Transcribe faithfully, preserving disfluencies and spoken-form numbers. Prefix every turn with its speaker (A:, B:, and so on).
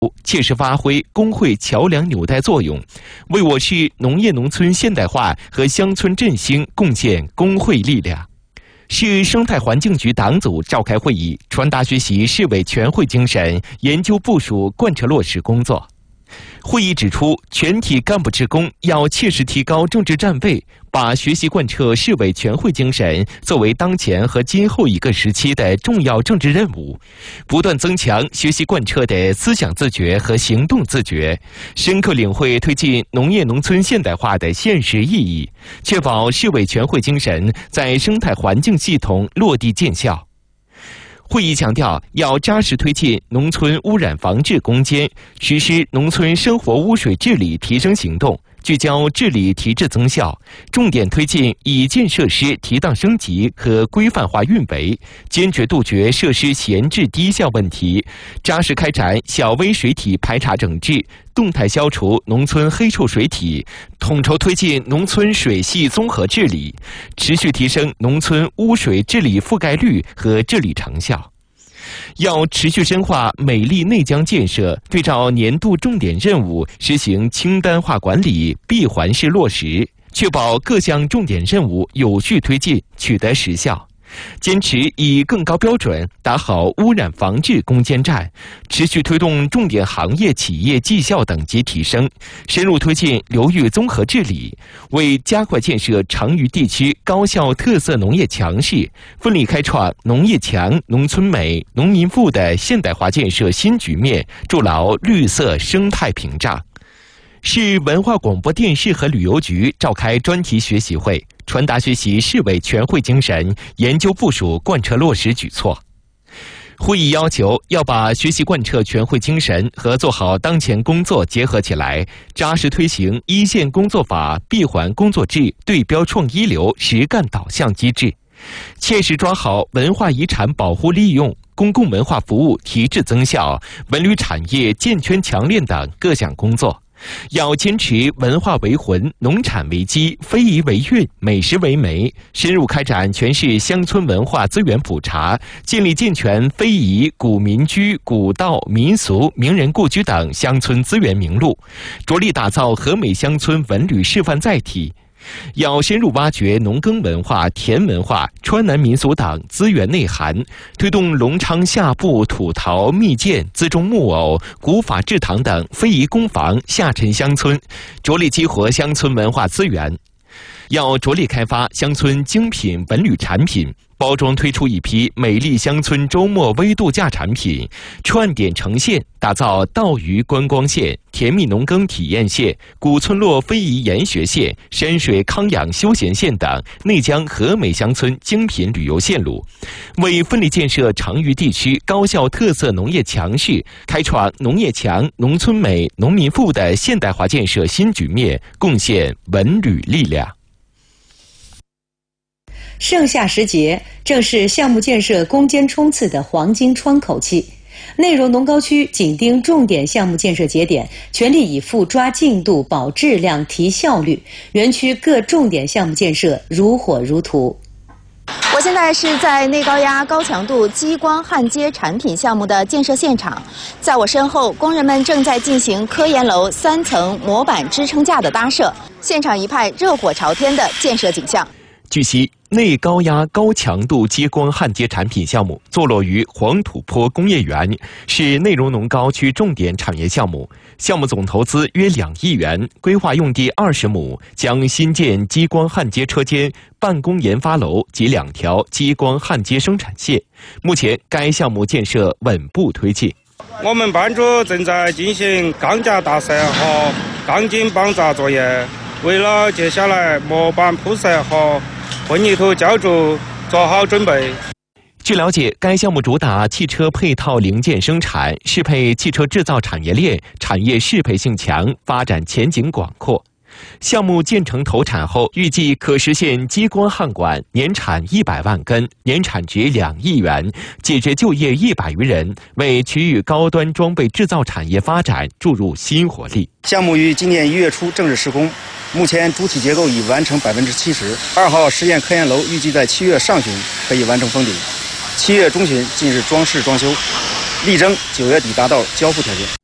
A: 切实发挥工会桥梁纽带作用，为我市农业农村现代化和乡村振兴贡献工会力量。市生态环境局党组召开会议，传达学习市委全会精神，研究部署贯彻落实工作。会议指出，全体干部职工要切实提高政治站位，把学习贯彻市委全会精神作为当前和今后一个时期的重要政治任务，不断增强学习贯彻的思想自觉和行动自觉，深刻领会推进农业农村现代化的现实意义，确保市委全会精神在生态环境系统落地见效。会议强调，要扎实推进农村污染防治攻坚，实施农村生活污水治理提升行动，聚焦治理提质增效，重点推进已建设施提档升级和规范化运维，坚决杜绝设施闲置低效问题，扎实开展小微水体排查整治，动态消除农村黑臭水体，统筹推进农村水系综合治理，持续提升农村污水治理覆盖率和治理成效。要持续深化美丽内江建设，对照年度重点任务，实行清单化管理、闭环式落实，确保各项重点任务有序推进，取得实效。坚持以更高标准打好污染防治攻坚战，持续推动重点行业企业绩效等级提升，深入推进流域综合治理，为加快建设成渝地区高效特色农业强市，奋力开创农业强、农村美、农民富的现代化建设新局面，筑牢绿色生态屏障。市文化广播电视和旅游局召开专题学习会，传达学习市委全会精神，研究部署贯彻落实举措。会议要求要把学习贯彻全会精神和做好当前工作结合起来，扎实推行一线工作法、闭环工作制、对标创一流实干导向机制，切实抓好文化遗产保护利用、公共文化服务提质增效、文旅产业健全强链等各项工作。要坚持文化为魂、农产为基、非遗为韵、美食为媒，深入开展全市乡村文化资源普查，建立健全非遗、古民居、古道、民俗、名人故居等乡村资源名录，着力打造和美乡村文旅示范载体。要深入挖掘农耕文化、田文化、川南民俗等资源内涵，推动隆昌下埠、土陶、密件、资中木偶、古法制糖等非遗工坊下沉乡村，着力激活乡村文化资源。要着力开发乡村精品文旅产品，包装推出一批美丽乡村周末微度假产品，串点呈现，打造稻鱼观光线、甜蜜农耕体验线、古村落非遗研学线、山水康养休闲线等内江和美乡村精品旅游线路，为奋力建设成渝地区高效特色农业强市，开创农业强、农村美、农民富的现代化建设新局面贡献文旅力量。
B: 盛夏时节正是项目建设攻坚冲刺的黄金窗口期，内容农高区紧盯重点项目建设节点，全力以赴抓进度、保质量、提效率，园区各重点项目建设如火如荼。
C: 我现在是在内高压高强度激光焊接产品项目的建设现场，在我身后，工人们正在进行科研楼三层模板支撑架的搭设，现场一派热火朝天的建设景象。
A: 据悉，内高压高强度激光焊接产品项目坐落于黄土坡工业园，是内容农高区重点产业项目。项目总投资约两亿元，规划用地二十亩，将新建激光焊接车间、办公研发楼及两条激光焊接生产线。目前，该项目建设稳步推进。
D: 我们班组正在进行钢架打设和钢筋绑扎作业，为了接下来模板铺设和混凝土浇筑做好准备。
A: 据了解，该项目主打汽车配套零件生产，适配汽车制造产业链，产业适配性强，发展前景广阔。项目建成投产后，预计可实现激光焊管年产一百万根，年产值两亿元，解决就业一百余人，为区域高端装备制造产业发展注入新活力。
E: 项目于今年一月初正式施工，目前主体结构已完成百分之七十。二号实验科研楼预计在七月上旬可以完成封顶，七月中旬进入装饰装修，力争九月底达到交付条件。